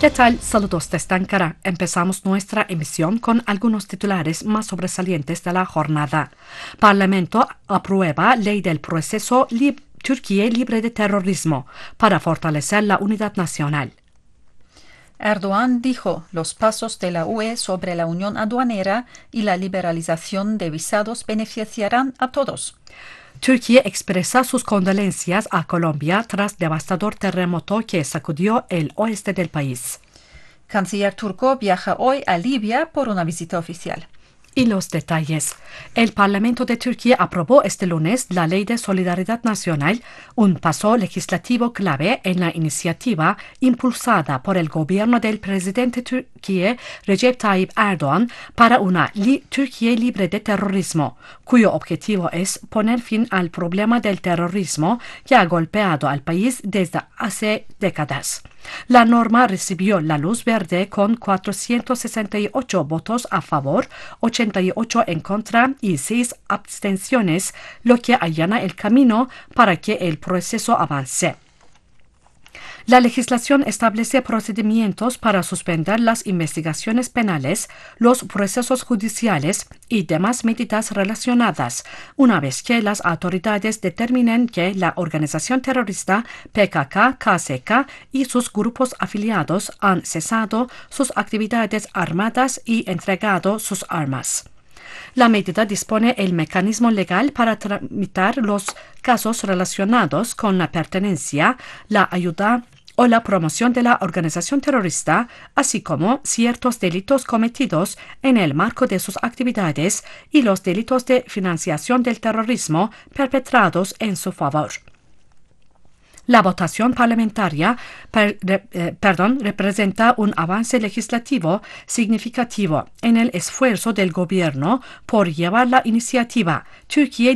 ¿Qué tal? Saludos desde Ankara. Empezamos nuestra emisión con algunos titulares más sobresalientes de la jornada. Parlamento aprueba ley del proceso Türkiye libre de terrorismo para fortalecer la unidad nacional. Erdogan dijo los pasos de la UE sobre la unión aduanera y la liberalización de visados beneficiarán a todos. Turquía expresa sus condolencias a Colombia tras devastador terremoto que sacudió el oeste del país. Canciller turco viaja hoy a Libia por una visita oficial. Y los detalles. El Parlamento de Turquía aprobó este lunes la Ley de Solidaridad Nacional, un paso legislativo clave en la iniciativa impulsada por el gobierno del presidente turquía Recep Tayyip Erdogan para una Turquía libre de terrorismo, cuyo objetivo es poner fin al problema del terrorismo que ha golpeado al país desde hace décadas. La norma recibió la luz verde con 468 votos a favor, 88 en contra y 6 abstenciones, lo que allana el camino para que el proceso avance. La legislación establece procedimientos para suspender las investigaciones penales, los procesos judiciales y demás medidas relacionadas, una vez que las autoridades determinen que la organización terrorista PKK-KCK y sus grupos afiliados han cesado sus actividades armadas y entregado sus armas. La medida dispone el mecanismo legal para tramitar los casos relacionados con la pertenencia, la ayuda o la promoción de la organización terrorista, así como ciertos delitos cometidos en el marco de sus actividades y los delitos de financiación del terrorismo perpetrados en su favor. La votación parlamentaria representa un avance legislativo significativo en el esfuerzo del gobierno por llevar la iniciativa Türkiye